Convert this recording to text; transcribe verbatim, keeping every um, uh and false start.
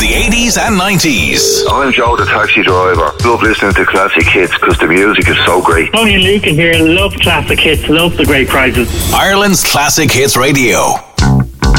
the eighties and nineties. I'm Joe, the taxi driver. Love listening to classic hits because the music is so great. Tony and Luke in here. Love classic hits. Love the great prizes. Ireland's Classic Hits Radio.